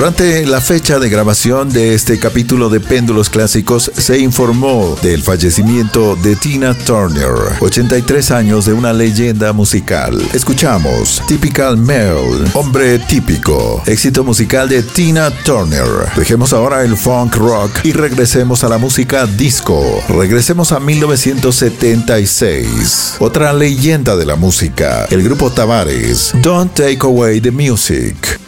Durante la fecha de grabación de este capítulo de Péndulos Clásicos se informó del fallecimiento de Tina Turner, 83 años de una leyenda musical. Escuchamos Typical Male, hombre típico, éxito musical de Tina Turner. Dejemos ahora el funk rock y regresemos a la música disco. Regresemos a 1976. Otra leyenda de la música, el grupo Tavares, Don't Take Away the Music.